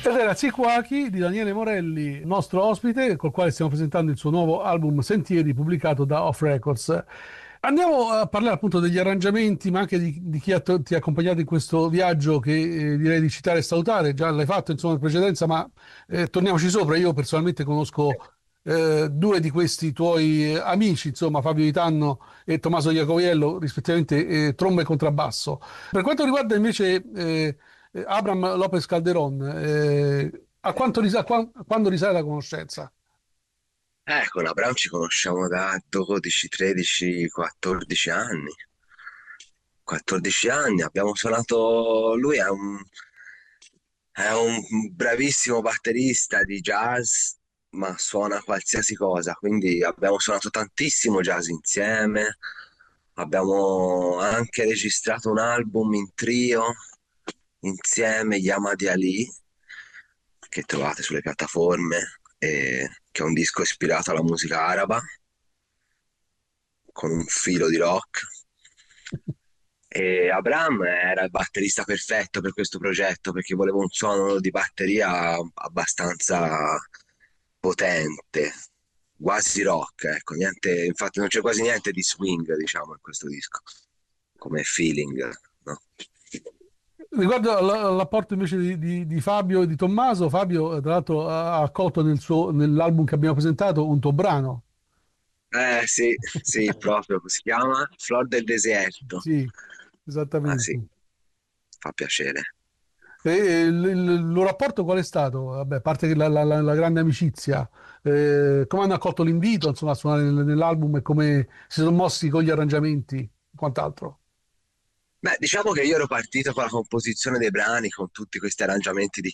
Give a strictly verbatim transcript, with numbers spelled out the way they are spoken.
Ed era Ziquaki di Daniele Morelli, nostro ospite, col quale stiamo presentando il suo nuovo album Sentieri, pubblicato da Off Records. Andiamo a parlare appunto degli arrangiamenti, ma anche di, di chi ha, ti ha accompagnato in questo viaggio che eh, direi di citare e salutare. Già l'hai fatto insomma in precedenza, ma eh, torniamoci sopra. Io personalmente conosco eh, due di questi tuoi eh, amici, insomma Fabio Di Tanno e Tommaso Iacoviello, rispettivamente eh, tromba e contrabbasso. Per quanto riguarda invece eh, eh, Abram Lopez Calderon, eh, a quanto risa- qua- quando risale la conoscenza? Eh, con Abramo ci conosciamo da dodici, tredici, quattordici anni. quattordici anni, abbiamo suonato, lui è un, è un bravissimo batterista di jazz, ma suona qualsiasi cosa, quindi abbiamo suonato tantissimo jazz insieme, abbiamo anche registrato un album in trio insieme, Yamadi Ali, che trovate sulle piattaforme, e che è un disco ispirato alla musica araba, con un filo di rock. E Abraham era il batterista perfetto per questo progetto perché volevo un suono di batteria abbastanza potente, quasi rock, ecco, niente, infatti non c'è quasi niente di swing, diciamo, in questo disco, come feeling, no? Riguardo all- all'apporto invece di, di- di Fabio e di Tommaso, Fabio eh, tra l'altro ha accolto nel suo- nell'album che abbiamo presentato un tuo brano. Eh sì, sì, proprio, si chiama Flor del Deserto. Sì, Ah sì, esattamente. fa piacere. E il, il- il loro rapporto qual è stato? Vabbè, a parte che la, la- la- la grande amicizia, eh, come hanno accolto l'invito, insomma, a suonare nel- nell'album e come si sono mossi con gli arrangiamenti e quant'altro? Beh, diciamo che io ero partito con la composizione dei brani, con tutti questi arrangiamenti di